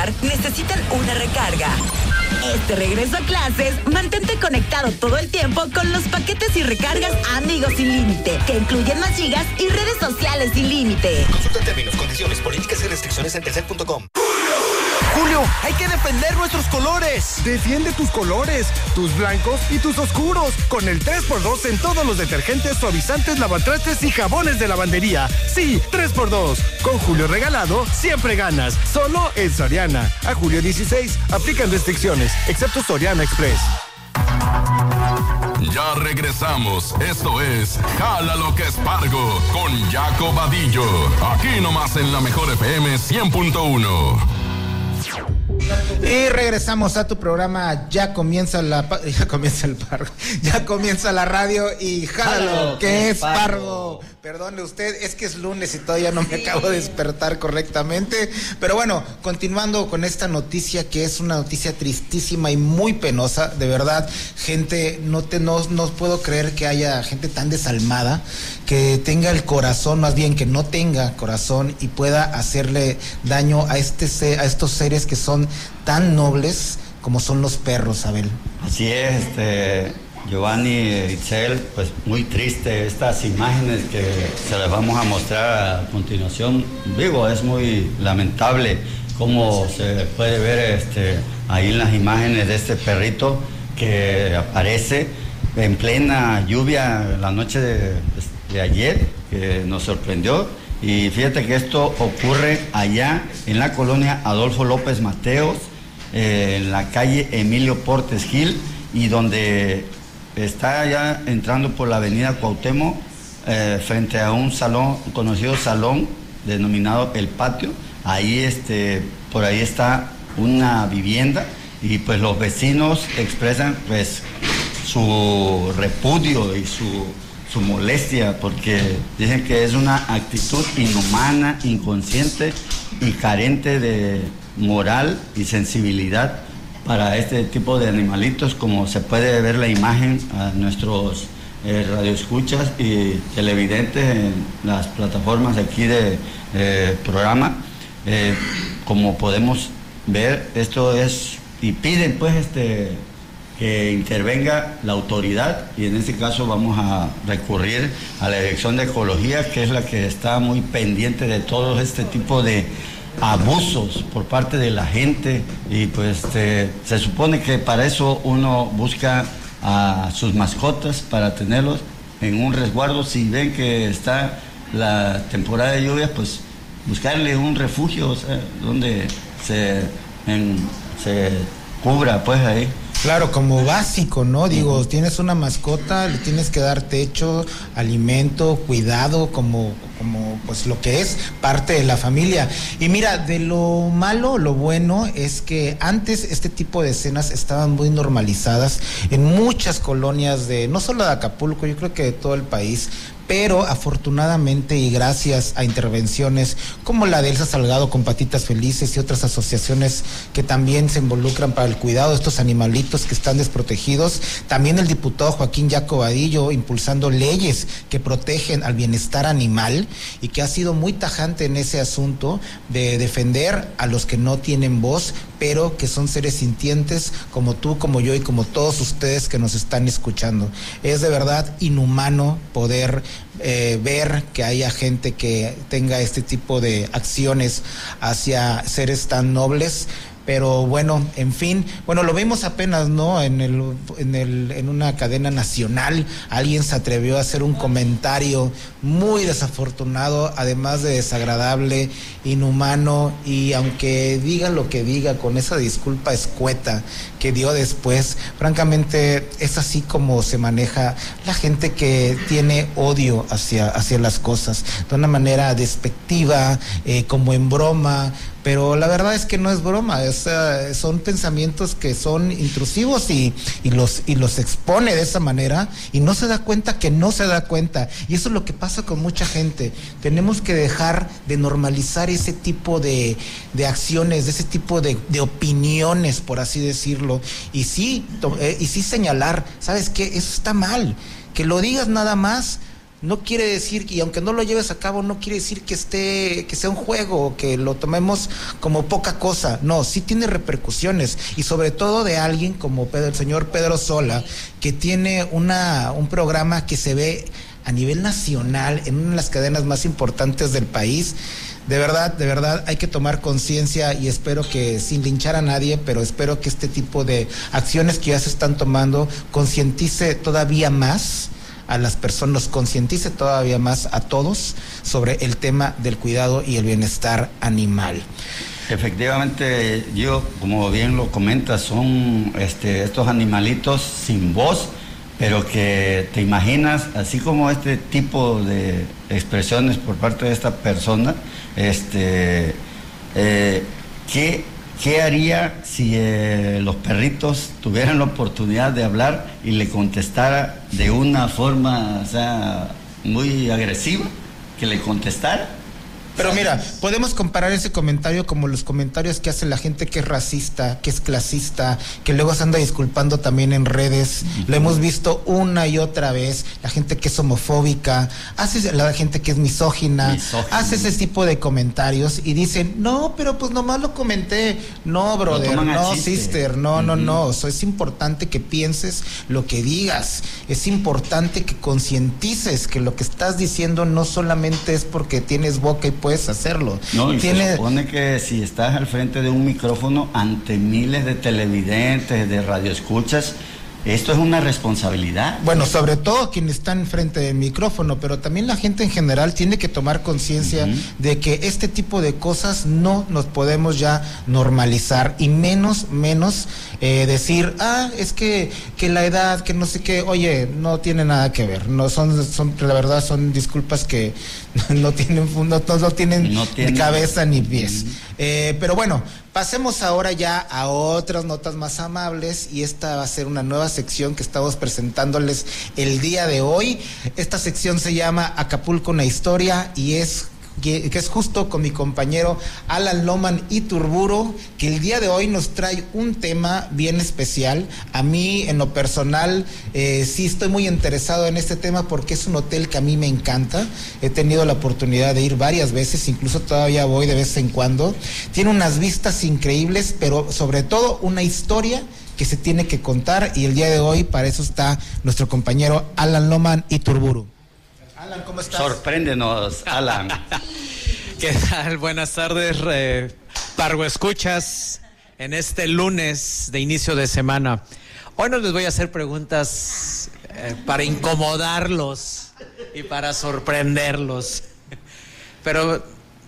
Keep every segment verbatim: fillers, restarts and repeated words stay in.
celular necesitan una recarga. Este regreso a clases, mantente conectado todo el tiempo con los paquetes y recargas Amigos Sin Límite, que incluyen más gigas y redes sociales sin límite. Consulta términos, condiciones, políticas y restricciones en telcel punto com. Julio, hay que defender nuestros colores. Defiende tus colores, tus blancos y tus oscuros, con el tres por dos en todos los detergentes, suavizantes, lavatrastes y jabones de lavandería. Sí, tres por dos. Con Julio regalado, siempre ganas. Solo en Soriana. A julio dieciséis, aplican restricciones, excepto Soriana Express. Ya regresamos. Esto es Jala lo que es Pargo con Jaco Vadillo. Aquí nomás en la mejor F M cien punto uno. Y regresamos a tu programa. Ya comienza la ya comienza el Pargo. Ya comienza la radio y jalo que es Pargo. Perdone usted, es que es lunes y todavía no me acabo de despertar correctamente. Pero bueno, continuando con esta noticia, que es una noticia tristísima y muy penosa, de verdad, gente, no te no, no puedo creer que haya gente tan desalmada, que tenga el corazón, más bien que no tenga corazón y pueda hacerle daño a este a estos seres que son tan nobles como son los perros, Abel. Así es, este Giovanni, Itzel, pues muy triste estas imágenes que se les vamos a mostrar a continuación. Digo, es muy lamentable cómo se puede ver este, ahí en las imágenes de este perrito que aparece en plena lluvia la noche de, de ayer, que nos sorprendió. Y fíjate que esto ocurre allá en la colonia Adolfo López Mateos, eh, en la calle Emilio Portes Gil, y donde está ya entrando por la avenida Cuauhtémoc, eh, frente a un salón, un conocido salón denominado El Patio. Ahí este, por ahí está una vivienda y pues los vecinos expresan pues su repudio y su, su molestia, porque dicen que es una actitud inhumana, inconsciente y carente de moral y sensibilidad para este tipo de animalitos, como se puede ver la imagen a nuestros eh, radioescuchas y televidentes en las plataformas aquí de eh, programa. Eh, como podemos ver, esto es, y piden pues este que intervenga la autoridad, y en este caso vamos a recurrir a la Dirección de Ecología, que es la que está muy pendiente de todo este tipo de abusos por parte de la gente, y pues este, se supone que para eso uno busca a sus mascotas para tenerlos en un resguardo. Si ven que está la temporada de lluvias, pues buscarle un refugio, o sea, donde se, en, se cubra pues ahí. Claro, como básico, ¿no? Digo, uh-huh. Tienes una mascota, le tienes que dar techo, alimento, cuidado, como, como pues lo que es parte de la familia. Y mira, de lo malo, lo bueno es que antes este tipo de escenas estaban muy normalizadas en muchas colonias de, no solo de Acapulco, yo creo que de todo el país. Pero afortunadamente y gracias a intervenciones como la de Elsa Salgado con Patitas Felices y otras asociaciones que también se involucran para el cuidado de estos animalitos que están desprotegidos, también el diputado Joaquín Jaco Vadillo impulsando leyes que protegen al bienestar animal y que ha sido muy tajante en ese asunto de defender a los que no tienen voz, pero que son seres sintientes como tú, como yo y como todos ustedes que nos están escuchando. Es de verdad inhumano poder eh, ver que haya gente que tenga este tipo de acciones hacia seres tan nobles. Pero bueno, en fin, bueno, lo vimos apenas, ¿no? En el, en el, en una cadena nacional, alguien se atrevió a hacer un comentario muy desafortunado, además de desagradable, inhumano, y aunque diga lo que diga con esa disculpa escueta que dio después, francamente es así como se maneja la gente que tiene odio hacia, hacia las cosas, de una manera despectiva, eh, como en broma. Pero la verdad es que no es broma, es, uh, son pensamientos que son intrusivos y, y, los, y los expone de esa manera y no se da cuenta que no se da cuenta. Y eso es lo que pasa con mucha gente. Tenemos que dejar de normalizar ese tipo de, de acciones, de ese tipo de, de opiniones, por así decirlo. Y sí, to, eh, y sí señalar, ¿sabes qué? Eso está mal. Que lo digas nada más no quiere decir, y aunque no lo lleves a cabo, no quiere decir que esté, que sea un juego, o que lo tomemos como poca cosa. No, sí tiene repercusiones, y sobre todo de alguien como Pedro, el señor Pedro Sola, que tiene una, un programa que se ve a nivel nacional en una de las cadenas más importantes del país. De verdad, de verdad, hay que tomar conciencia, y espero que, sin linchar a nadie, pero espero que este tipo de acciones que ya se están tomando concientice todavía más a las personas, concientice todavía más a todos sobre el tema del cuidado y el bienestar animal. Efectivamente, yo, como bien lo comentas, son este, estos animalitos sin voz, pero que te imaginas, así como este tipo de expresiones por parte de esta persona, este, eh, ¿qué, qué haría si eh, los perritos tuvieran la oportunidad de hablar y le contestara de una forma, o sea, muy agresiva, que le contestara? Pero mira, podemos comparar ese comentario como los comentarios que hace la gente que es racista, que es clasista, que luego se anda disculpando también en redes. Uh-huh. Lo hemos visto una y otra vez. La gente que es homofóbica, hace la gente que es misógina, misógina, hace ese tipo de comentarios y dicen, no, pero pues nomás lo comenté. No, brother, no, sister, no, uh-huh. no, no. O sea, es importante que pienses lo que digas. Es importante que concientices que lo que estás diciendo no solamente es porque tienes boca y puedes hacerlo. No, y Tiene... se supone que si estás al frente de un micrófono ante miles de televidentes, de radioescuchas, esto es una responsabilidad. Bueno, sobre todo quienes están frente del micrófono, pero también la gente en general tiene que tomar conciencia uh-huh. de que este tipo de cosas no nos podemos ya normalizar, y menos, menos eh, decir, ah, es que, que la edad, que no sé qué, oye, no tiene nada que ver. No son, son la verdad, son disculpas que no tienen, no, no tienen no tiene... ni cabeza ni pies. Uh-huh. Eh, pero bueno, pasemos ahora ya a otras notas más amables, y esta va a ser una nueva sección que estamos presentándoles el día de hoy. Esta sección se llama Acapulco, una historia, y es que, que es justo con mi compañero Alan Loman Iturburu, que el día de hoy nos trae un tema bien especial. A mí, en lo personal, eh, sí estoy muy interesado en este tema porque es un hotel que a mí me encanta. He tenido la oportunidad de ir varias veces, incluso todavía voy de vez en cuando. Tiene unas vistas increíbles, pero sobre todo una historia que se tiene que contar, y el día de hoy para eso está nuestro compañero Alan Loman Iturburu. Alan, ¿cómo estás? Sorpréndenos, Alan. ¿Qué tal? Buenas tardes, eh, Pargo Escuchas, en este lunes de inicio de semana. Hoy no les voy a hacer preguntas eh, para incomodarlos y para sorprenderlos, pero,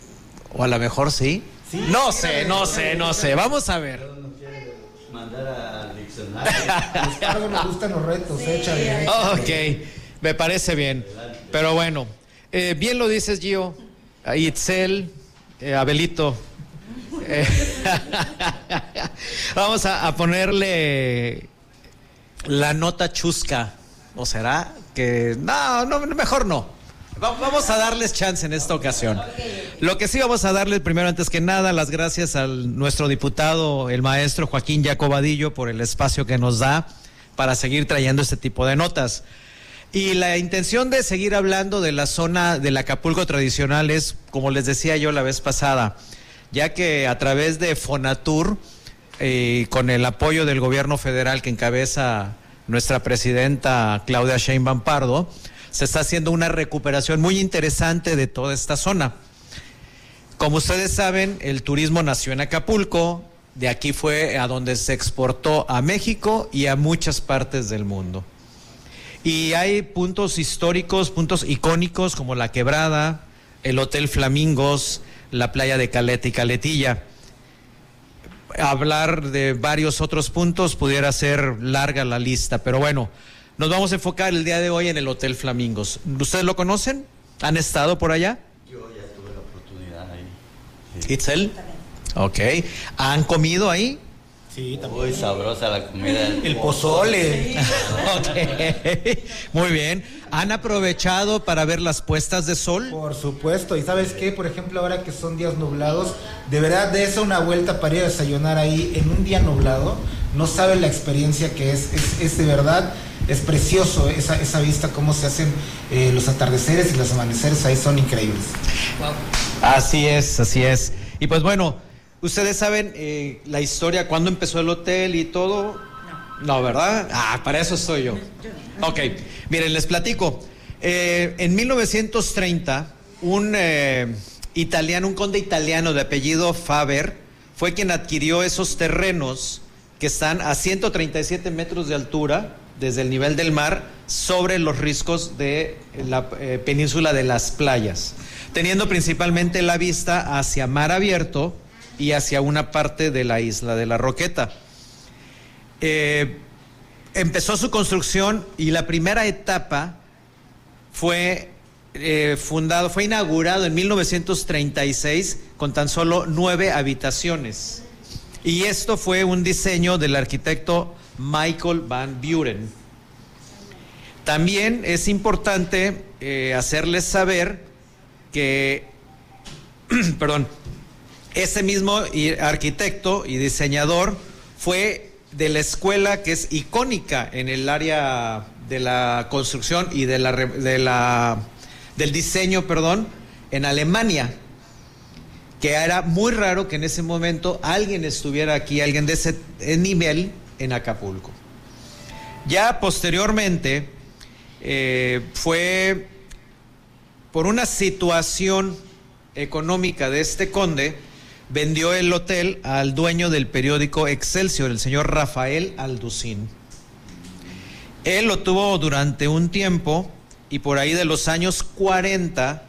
o a lo mejor sí. ¿Sí? No sé, no sé, no sé. Vamos a ver. Mandar al diccionario. A los Pargo nos gustan los retos, sí. Échale. Ok, me parece bien. Pero bueno, eh, bien lo dices, Gio, Itzel, eh, Abelito. Eh, vamos a, a ponerle la nota chusca. ¿O será que no, no, mejor no? Vamos a darles chance en esta ocasión. Lo que sí vamos a darles, primero, antes que nada, las gracias a nuestro diputado, el maestro Joaquín Jaco Vadillo, por el espacio que nos da para seguir trayendo este tipo de notas. Y la intención de seguir hablando de la zona del Acapulco tradicional es, como les decía yo la vez pasada, ya que a través de Fonatur, eh, con el apoyo del gobierno federal que encabeza nuestra presidenta Claudia Sheinbaum Pardo, se está haciendo una recuperación muy interesante de toda esta zona. Como ustedes saben, el turismo nació en Acapulco, de aquí fue a donde se exportó a México y a muchas partes del mundo. Y hay puntos históricos, puntos icónicos como la Quebrada, el Hotel Flamingos, la playa de Caleta y Caletilla. Hablar de varios otros puntos pudiera ser larga la lista, pero bueno, nos vamos a enfocar el día de hoy en el Hotel Flamingos. ¿Ustedes lo conocen? ¿Han estado por allá? Yo ya tuve la oportunidad ahí. Sí. ¿Itzel? Ok. ¿Han comido ahí? Sí, también. Muy sabrosa la comida. El pozole. Ok, muy bien. ¿Han aprovechado para ver las puestas de sol? Por supuesto. ¿Y sabes qué? Por ejemplo, ahora que son días nublados, de verdad, de esa una vuelta para ir a desayunar ahí en un día nublado. No sabe la experiencia que es. Es, es de verdad es precioso esa, esa vista, cómo se hacen eh, los atardeceres y los amaneceres ahí son increíbles. Wow. Así es, así es. Y pues bueno, ustedes saben eh, la historia, cuándo empezó el hotel y todo. No, no, ¿verdad? Ah, para eso soy yo. Ok, miren, les platico. Eh, en mil novecientos treinta, un eh, italiano, un conde italiano de apellido Faber, fue quien adquirió esos terrenos que están a ciento treinta y siete metros de altura desde el nivel del mar sobre los riscos de la eh, península de las Playas, teniendo principalmente la vista hacia mar abierto y hacia una parte de la isla de la Roqueta. Eh, empezó su construcción y la primera etapa fue eh, fundado, fue inaugurado en mil novecientos treinta y seis con tan solo nueve habitaciones. Y esto fue un diseño del arquitecto Michael Van Buren. También es importante eh, hacerles saber que, perdón, ese mismo arquitecto y diseñador fue de la escuela que es icónica en el área de la construcción y de la, de la, del diseño, perdón, en Alemania, que era muy raro que en ese momento alguien estuviera aquí, alguien de ese nivel en Acapulco. Ya posteriormente eh, fue por una situación económica de este conde, vendió el hotel al dueño del periódico Excelsior, el señor Rafael Alducín. Él lo tuvo durante un tiempo y por ahí de los años cuarenta,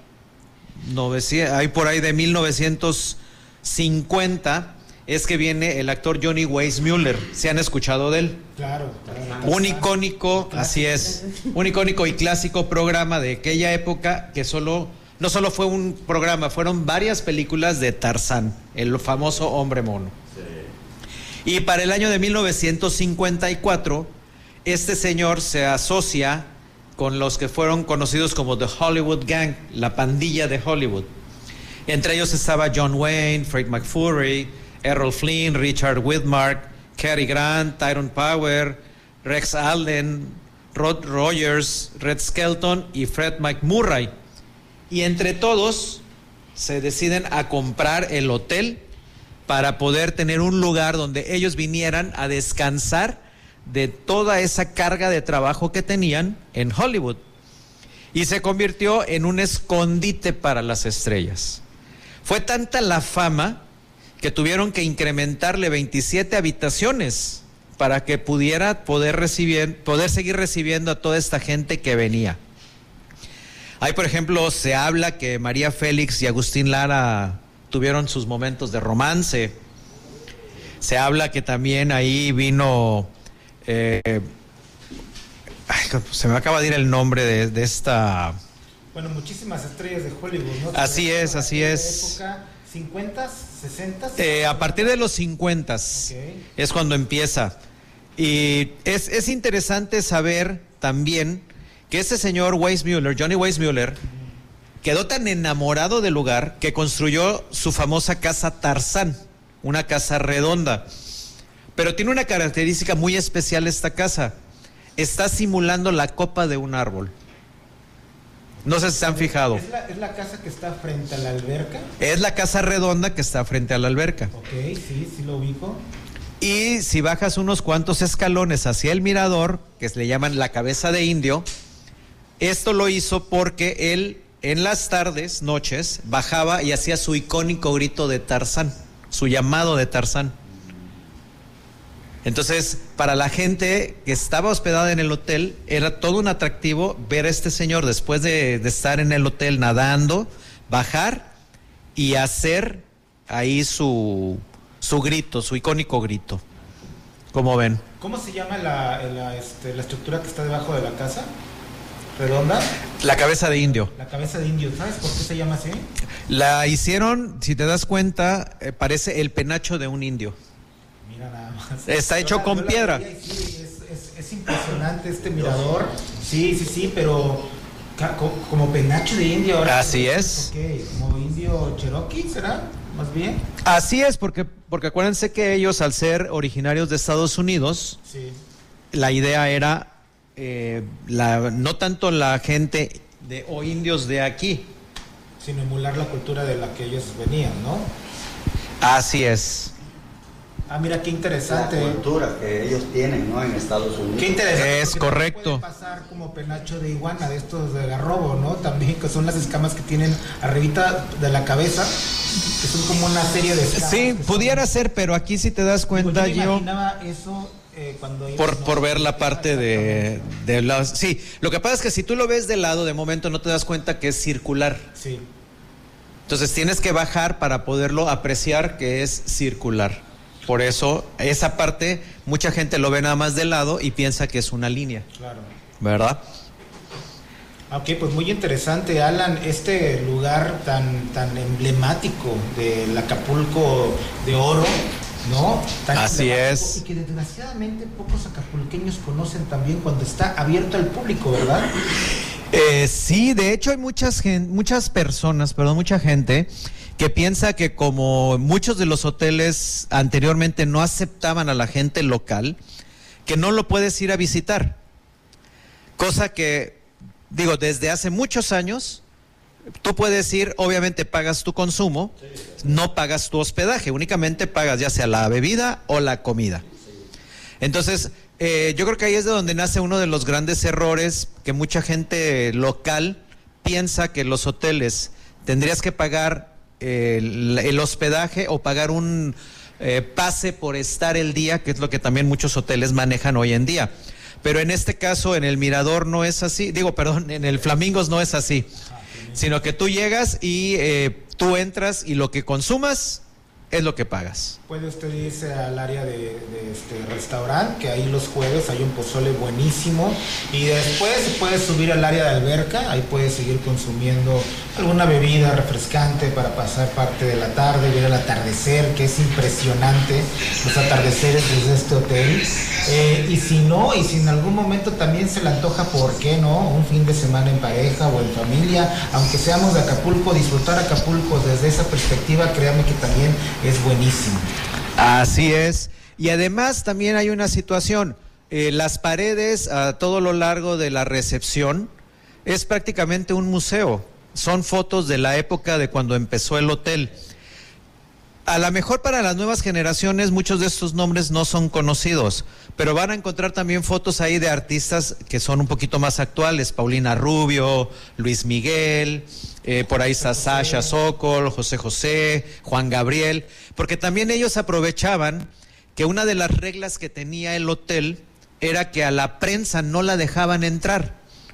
hay por ahí de mil novecientos cincuenta, es que viene el actor Johnny Weissmuller. ¿Se han escuchado de él? Claro, claro. Un icónico, así es, un icónico y clásico programa de aquella época que solo, no solo fue un programa, fueron varias películas de Tarzán, el famoso hombre mono. Sí. Y para el año de mil novecientos cincuenta y cuatro, este señor se asocia con los que fueron conocidos como The Hollywood Gang, la pandilla de Hollywood. Entre ellos estaba John Wayne, Fred McFurry, Errol Flynn, Richard Widmark, Cary Grant, Tyrone Power, Rex Allen, Rod Rogers, Red Skelton y Fred McMurray. Y entre todos se deciden a comprar el hotel para poder tener un lugar donde ellos vinieran a descansar de toda esa carga de trabajo que tenían en Hollywood. Y se convirtió en un escondite para las estrellas. Fue tanta la fama que tuvieron que incrementarle veintisiete habitaciones para que pudiera poder recibir, poder seguir recibiendo a toda esta gente que venía. Ahí, por ejemplo, se habla que María Félix y Agustín Lara tuvieron sus momentos de romance. Se habla que también ahí vino... Eh, ay, se me acaba de ir el nombre de, de esta... Bueno, muchísimas estrellas de Hollywood, ¿no? Así es, así es. Época, ¿cincuenta, sesenta? Eh, a partir de los cincuenta okay. Es cuando empieza. Y es, es interesante saber también que ese señor Weissmuller, Johnny Weissmuller, uh-huh, quedó tan enamorado del lugar que construyó su famosa casa Tarzán, una casa redonda. Pero tiene una característica muy especial esta casa. Está simulando la copa de un árbol. No sé si se han fijado. ¿Es la, es la casa que está frente a la alberca? Es la casa redonda que está frente a la alberca. Ok, sí, sí lo ubico. Y si bajas unos cuantos escalones hacia el mirador, que le llaman la cabeza de indio, esto lo hizo porque él en las tardes, noches, bajaba y hacía su icónico grito de Tarzán, su llamado de Tarzán. Entonces, para la gente que estaba hospedada en el hotel, era todo un atractivo ver a este señor después de, de estar en el hotel nadando, bajar y hacer ahí su, su grito, su icónico grito. ¿Cómo ven? ¿Cómo se llama la, la, este, la estructura que está debajo de la casa? ¿Redonda? La cabeza de indio. La cabeza de indio, ¿sabes por qué se llama así? La hicieron, si te das cuenta, eh, parece el penacho de un indio. Mira nada más. Está hecho la, con piedra. Sí, es, es, es impresionante este mirador. Sí, sí, sí, pero como, como penacho de indio. Ahora, así es. Okay, como indio cherokee, ¿será? Más bien. Así es, porque, porque acuérdense que ellos, al ser originarios de Estados Unidos, sí, la idea era eh, la, no tanto la gente de, o indios de aquí, sino emular la cultura de la que ellos venían, ¿no? Así es. Ah, mira, qué interesante. La cultura que ellos tienen, ¿no? En Estados Unidos. Qué interesante. Es correcto. Puede pasar como penacho de iguana, de estos de garrobo, ¿no? También, que son las escamas que tienen arribita de la cabeza, que son como una serie de escamas. Sí, pudiera son... ser, pero aquí si te das cuenta, yo... Me yo... imaginaba eso... Eh, cuando ellos, por, no, por ver la parte de, de las... Sí, lo que pasa es que si tú lo ves de lado, de momento no te das cuenta que es circular. Sí. Entonces tienes que bajar para poderlo apreciar que es circular. Por eso, esa parte, mucha gente lo ve nada más de lado y piensa que es una línea. Claro. ¿Verdad? Ok, pues muy interesante, Alan, este lugar tan, tan emblemático del Acapulco de oro, ¿no? Tan Así es. Y que desgraciadamente pocos acapulqueños conocen también cuando está abierto al público, ¿verdad? Eh, sí, de hecho hay muchas, gen- muchas personas, perdón, mucha gente que piensa que como muchos de los hoteles anteriormente no aceptaban a la gente local, que no lo puedes ir a visitar. Cosa que, digo, desde hace muchos años, tú puedes ir, obviamente pagas tu consumo, no pagas tu hospedaje, únicamente pagas ya sea la bebida o la comida. Entonces, eh, yo creo que ahí es de donde nace uno de los grandes errores, que mucha gente local piensa que los hoteles tendrías que pagar el, el hospedaje o pagar un eh, pase por estar el día, que es lo que también muchos hoteles manejan hoy en día. Pero en este caso, en el Mirador no es así, digo, perdón, en el Flamingos no es así, sino que tú llegas y eh, tú entras y lo que consumas es lo que pagas. Puede usted irse al área de, de este restaurante, que ahí los jueves hay un pozole buenísimo, y después puede subir al área de alberca, ahí puede seguir consumiendo alguna bebida refrescante para pasar parte de la tarde, ver el atardecer, que es impresionante, los atardeceres desde este hotel. Eh, y si no, y si en algún momento también se le antoja, ¿por qué no? Un fin de semana en pareja o en familia, aunque seamos de Acapulco, disfrutar Acapulco desde esa perspectiva, créame que también es buenísimo. Así es. Y además también hay una situación, eh, las paredes a todo lo largo de la recepción es prácticamente un museo. Son fotos de la época de cuando empezó el hotel. A lo mejor para las nuevas generaciones muchos de estos nombres no son conocidos, pero van a encontrar también fotos ahí de artistas que son un poquito más actuales, Paulina Rubio, Luis Miguel, eh, por ahí está Sasha Sokol, José José, Juan Gabriel, porque también ellos aprovechaban que una de las reglas que tenía el hotel era que a la prensa no la dejaban entrar.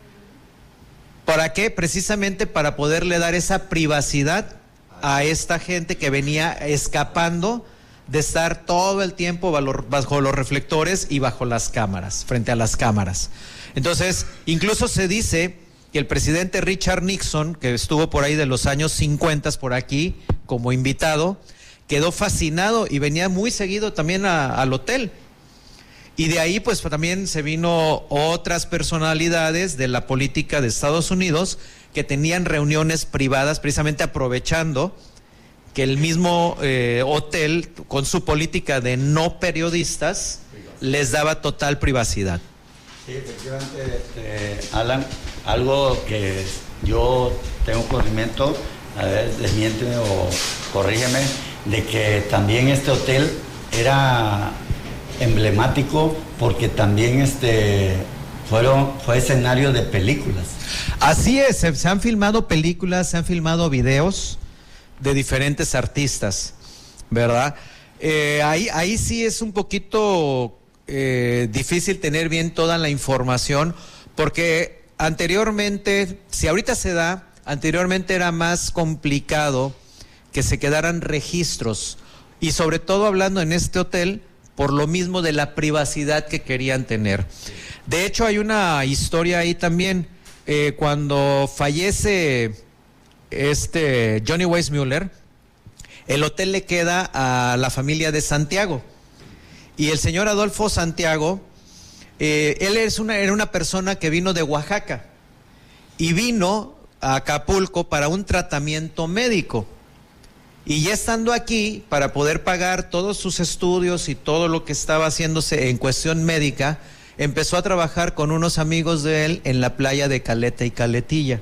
¿Para qué? Precisamente para poderle dar esa privacidad a esta gente que venía escapando de estar todo el tiempo bajo los reflectores y bajo las cámaras, frente a las cámaras. Entonces, incluso se dice que el presidente Richard Nixon, que estuvo por ahí de los años cincuenta por aquí como invitado, quedó fascinado y venía muy seguido también a, al hotel. Y de ahí pues también se vino otras personalidades de la política de Estados Unidos que tenían reuniones privadas precisamente aprovechando que el mismo eh, hotel con su política de no periodistas les daba total privacidad. Sí, efectivamente, este, Alan, algo que yo tengo conocimiento, a ver, desmiénteme o corrígeme, de que también este hotel era emblemático porque también este fueron fue escenario de películas. Así es, se, se han filmado películas, se han filmado videos de diferentes artistas, ¿verdad? Eh, ahí, ahí sí es un poquito eh, difícil tener bien toda la información, porque anteriormente, si ahorita se da, anteriormente era más complicado que se quedaran registros, y sobre todo hablando en este hotel, por lo mismo de la privacidad que querían tener. De hecho, hay una historia ahí también, eh, cuando fallece este Johnny Weissmuller, el hotel le queda a la familia de Santiago, y el señor Adolfo Santiago, eh, él es una, era una persona que vino de Oaxaca, y vino a Acapulco para un tratamiento médico. Y ya estando aquí, para poder pagar todos sus estudios y todo lo que estaba haciéndose en cuestión médica, empezó a trabajar con unos amigos de él en la playa de Caleta y Caletilla.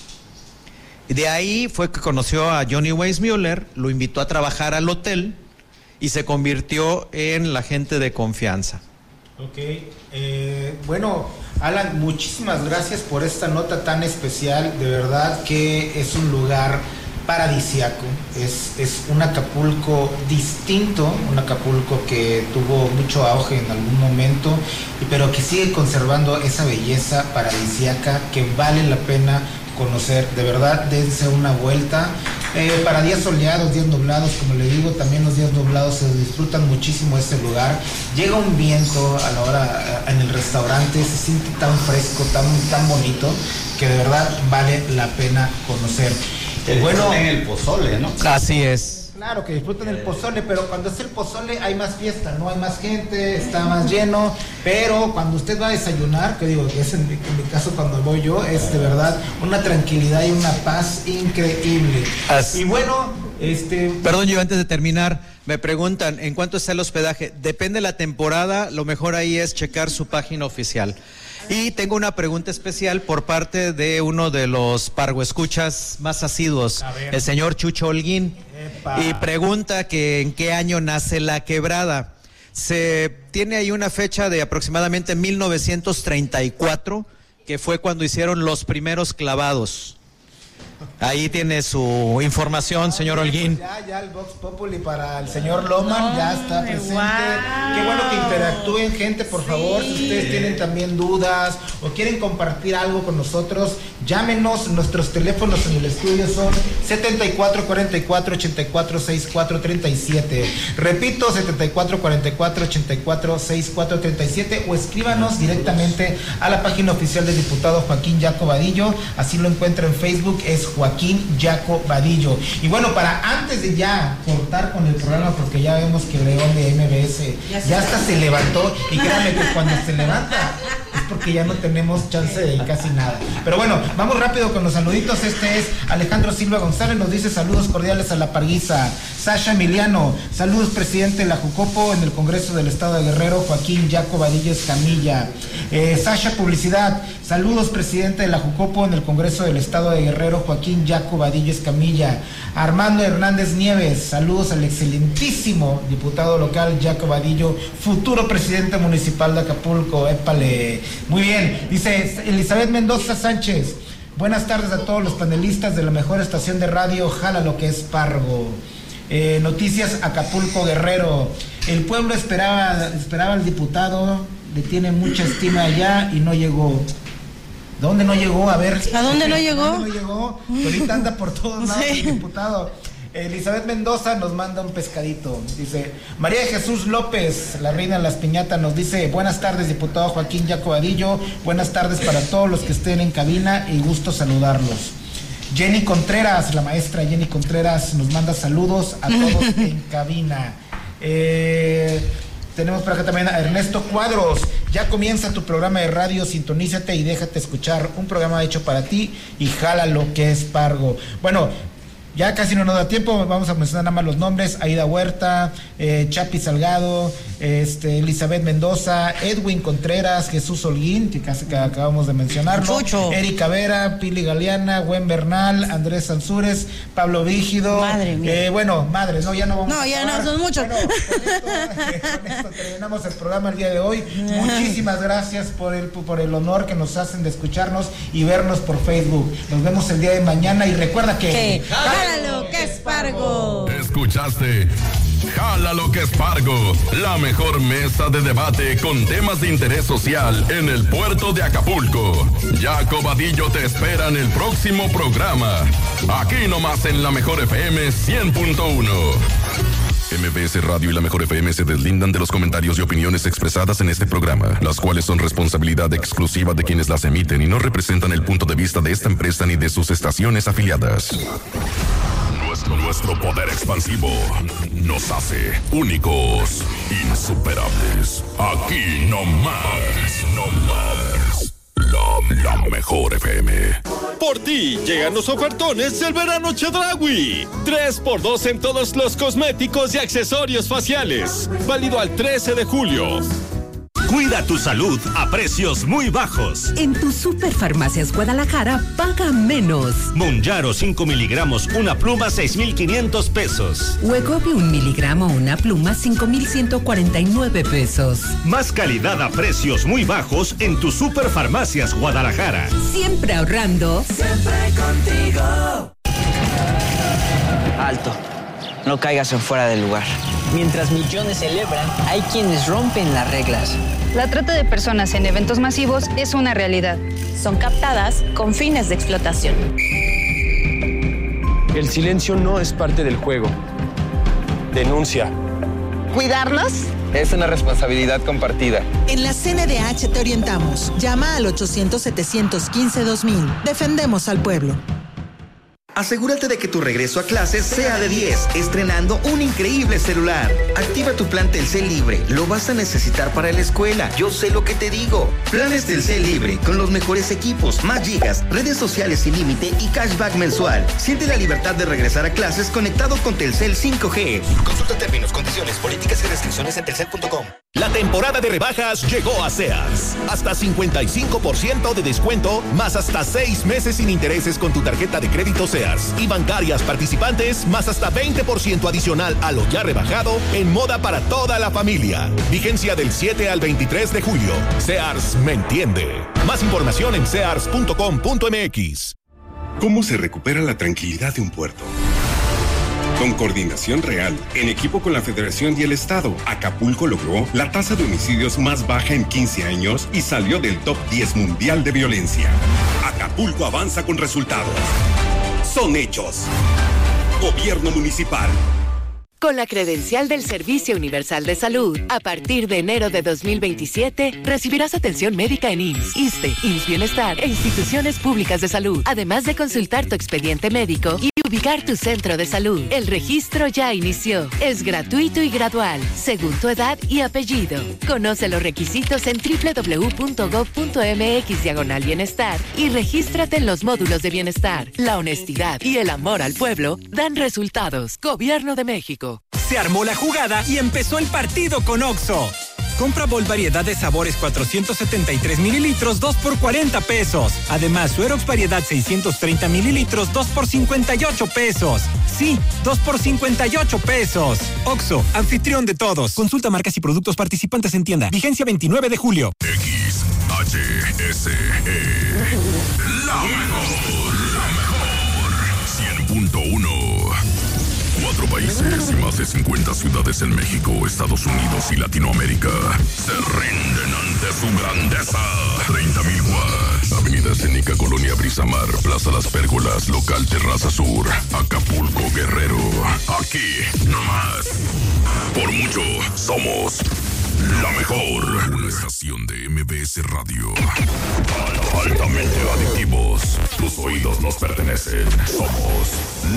Y de ahí fue que conoció a Johnny Weissmuller, lo invitó a trabajar al hotel y se convirtió en la gente de confianza. Ok, eh, bueno, Alan, muchísimas gracias por esta nota tan especial. De verdad que es un lugar paradisiaco, es, es un Acapulco distinto, un Acapulco que tuvo mucho auge en algún momento, pero que sigue conservando esa belleza paradisiaca que vale la pena conocer. De verdad, dense una vuelta. Eh, para días soleados, días nublados, como le digo, también los días nublados se disfrutan muchísimo este lugar. Llega un viento a la hora en el restaurante, se siente tan fresco, tan, tan bonito, que de verdad vale la pena conocer. Que bueno, en el pozole, ¿no? Así es. Claro, que disfruten el pozole, pero cuando es el pozole hay más fiesta, no hay más gente, está más lleno, pero cuando usted va a desayunar, que digo, que es en mi, en mi caso cuando voy yo, es de verdad una tranquilidad y una paz increíble. Así. Y bueno, este... Perdón, yo antes de terminar, me preguntan, ¿en cuánto está el hospedaje? Depende de la temporada, lo mejor ahí es checar su página oficial. Y tengo una pregunta especial por parte de uno de los pargoescuchas más asiduos, el señor Chucho Holguín. Epa. Y pregunta que en qué año nace La Quebrada. Se tiene ahí una fecha de aproximadamente mil novecientos treinta y cuatro, que fue cuando hicieron los primeros clavados. Ahí tiene su información, señor Holguín. Pues ya, ya el Vox Populi para el señor Loman ya está presente. Wow. Qué bueno que interactúen, gente, por sí. favor. Si ustedes tienen también dudas o quieren compartir algo con nosotros, llámenos. Nuestros teléfonos en el estudio son setenta y cuatro cuarenta y cuatro ochenta y cuatro sesenta y cuatro treinta y siete. Repito, setenta y cuatro cuarenta y cuatro ochenta y cuatro sesenta y cuatro treinta y siete, o escríbanos directamente a la página oficial del diputado Joaquín Yaco Vadillo. Así lo encuentra en Facebook, es Joaquín Yaco Vadillo. Y bueno, para antes de ya cortar con el programa, porque ya vemos que León de M B S ya, ya hasta se levantó, y créanme que cuando se levanta es porque ya no tenemos chance de casi nada. Pero bueno, vamos rápido con los saluditos. Este es Alejandro Silva González, nos dice saludos cordiales a La Parguiza. Sasha Emiliano, saludos presidente de la Jucopo en el Congreso del Estado de Guerrero, Joaquín Yaco Vadillo Escamilla. Eh, Sasha Publicidad, saludos presidente de la Jucopo en el Congreso del Estado de Guerrero, Joaquín Yaco Vadillo Escamilla. Armando Hernández Nieves, saludos al excelentísimo diputado local Yaco Vadillo, futuro presidente municipal de Acapulco. Épale, muy bien. Dice Elizabeth Mendoza Sánchez, buenas tardes a todos los panelistas de la mejor estación de radio, Jala lo que es Pargo. Eh, noticias Acapulco Guerrero, el pueblo esperaba, esperaba al diputado, le tiene mucha estima allá y no llegó. ¿Dónde no llegó? A ver. ¿A dónde no llegó? ¿A dónde no llegó? Ahorita anda por todos lados sí. el diputado. Elizabeth Mendoza nos manda un pescadito. Dice, María de Jesús López, la reina de las piñatas, nos dice, buenas tardes, diputado Joaquín Yaco Vadillo. Buenas tardes para todos los que estén en cabina y gusto saludarlos. Jenny Contreras, la maestra Jenny Contreras, nos manda saludos a todos en cabina. Eh... Tenemos por acá también a Ernesto Cuadros. Ya comienza tu programa de radio, sintonízate y déjate escuchar. Un programa hecho para ti y jala lo que es Pargo. Bueno, ya casi no nos da tiempo, vamos a mencionar nada más los nombres. Aida Huerta, eh, Chapi Salgado, este, Elizabeth Mendoza, Edwin Contreras, Jesús Holguín, que casi que acabamos de mencionarlo. Chucho. Erika Vera, Pili Galeana, Gwen Bernal, Andrés Sansúrez, Pablo Vígido. Madre mía. Eh, bueno, madre, no, ya no vamos no, a ya no, son muchos. Bueno, con esto, eh, con esto terminamos el programa el día de hoy. Muchísimas gracias por el, por el honor que nos hacen de escucharnos y vernos por Facebook. Nos vemos el día de mañana y recuerda que... ¿Qué? Jala lo que es Pargo. Escuchaste Jala lo que es Pargo, la mejor mesa de debate con temas de interés social en el puerto de Acapulco. Yaco Vadillo te espera en el próximo programa. Aquí nomás en la mejor F M cien punto uno. M B S Radio y la mejor F M se deslindan de los comentarios y opiniones expresadas en este programa, las cuales son responsabilidad exclusiva de quienes las emiten y no representan el punto de vista de esta empresa ni de sus estaciones afiliadas. Nuestro, nuestro poder expansivo nos hace únicos, insuperables. Aquí no más, no más. La, la mejor F M. Por ti llegan los ofertones del verano Chedraui. tres por dos en todos los cosméticos y accesorios faciales. Válido al trece de julio. Cuida tu salud a precios muy bajos. En tu Superfarmacias Guadalajara, paga menos. Monjaro cinco miligramos, una pluma, seis mil quinientos pesos. Wegovy un miligramo, una pluma, cinco mil ciento cuarenta y nueve pesos. Más calidad a precios muy bajos en tu Superfarmacias Guadalajara. Siempre ahorrando. Siempre contigo. Alto. No caigas en fuera del lugar. Mientras millones celebran, hay quienes rompen las reglas. La trata de personas en eventos masivos es una realidad. Son captadas con fines de explotación. El silencio no es parte del juego. Denuncia. ¿Cuidarnos? Es una responsabilidad compartida. En la C N D H te orientamos. Llama al ochocientos, setecientos quince, dos mil. Defendemos al pueblo. Asegúrate de que tu regreso a clases sea de diez, estrenando un increíble celular. Activa tu plan Telcel Libre, lo vas a necesitar para la escuela, yo sé lo que te digo. Planes Telcel Libre, con los mejores equipos, más gigas, redes sociales sin límite y cashback mensual. Siente la libertad de regresar a clases conectado con Telcel cinco G. Consulta términos, condiciones, políticas y restricciones en telcel punto com. La temporada de rebajas llegó a Sears. Hasta cincuenta y cinco por ciento de descuento, más hasta seis meses sin intereses con tu tarjeta de crédito Sears. Y bancarias participantes, más hasta veinte por ciento adicional a lo ya rebajado en moda para toda la familia. Vigencia del siete al veintitrés de julio. Sears me entiende. Más información en sears punto com punto m x. ¿Cómo se recupera la tranquilidad de un puerto? Con coordinación real, en equipo con la Federación y el Estado, Acapulco logró la tasa de homicidios más baja en quince años y salió del top diez mundial de violencia. Acapulco avanza con resultados. Son hechos. Gobierno municipal. Con la credencial del Servicio Universal de Salud, a partir de enero de dos mil veintisiete, recibirás atención médica en I M S S, ISSSTE, I M S S Bienestar e instituciones públicas de salud, además de consultar tu expediente médico y ubicar tu centro de salud. El registro ya inició. Es gratuito y gradual, según tu edad y apellido. Conoce los requisitos en doble u doble u doble u punto gob punto m x diagonal bienestar y regístrate en los módulos de bienestar. La honestidad y el amor al pueblo dan resultados. Gobierno de México. Se armó la jugada y empezó el partido con Oxxo. Compra Bol variedad de sabores cuatrocientos setenta y tres mililitros, dos por cuarenta pesos. Además, Suerox variedad seiscientos treinta mililitros, dos por cincuenta y ocho pesos. Sí, dos por cincuenta y ocho pesos. Oxxo, anfitrión de todos. Consulta marcas y productos participantes en tienda. Vigencia veintinueve de julio. X H S E. La mejor, la mejor. cien punto uno. Cuatro países y más de cincuenta ciudades en México, Estados Unidos y Latinoamérica se rinden ante su grandeza. treinta mil watts. Avenida Escénica, Colonia Brisamar, Plaza Las Pérgolas, Local Terraza Sur, Acapulco, Guerrero. Aquí, no más. Por mucho, somos la mejor. Una estación de M B S Radio. Altamente adictivos. Tus oídos nos pertenecen. Somos